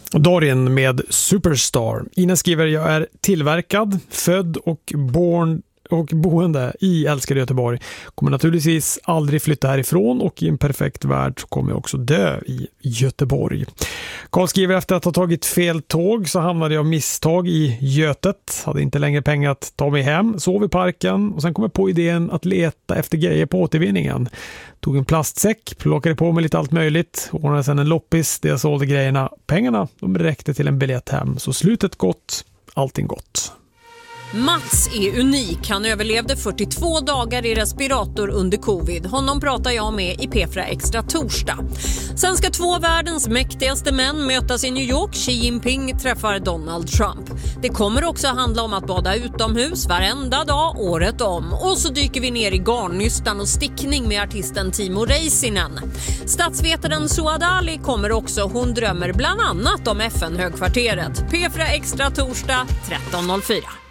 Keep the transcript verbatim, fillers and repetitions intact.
Dorian med Superstar. Ina skriver, jag är tillverkad, född och born och boende i älskade Göteborg. Kommer naturligtvis aldrig flytta härifrån och i en perfekt värld så kommer jag också dö i Göteborg. Karl skriver, efter att ha tagit fel tåg så hamnade jag av misstag i Götet. Hade inte längre pengar att ta mig hem, sov i parken och sen kom jag på idén att leta efter grejer på återvinningen. Tog en plastsäck, plockade på mig lite allt möjligt, ordnade sedan en loppis där jag sålde grejerna. Pengarna, de räckte till en biljett hem. Så slutet gott, allting gott. Mats är unik. Han överlevde fyrtiotvå dagar i respirator under covid. Honom pratar jag med i P fyra Extra torsdag. Sen ska två världens mäktigaste män mötas i New York. Xi Jinping träffar Donald Trump. Det kommer också handla om att bada utomhus varenda dag, året om. Och så dyker vi ner i garnnystan och stickning med artisten Timo Räisänen. Statsvetaren Suad Ali kommer också. Hon drömmer bland annat om F N-högkvarteret. P fyra Extra torsdag tretton noll fyra.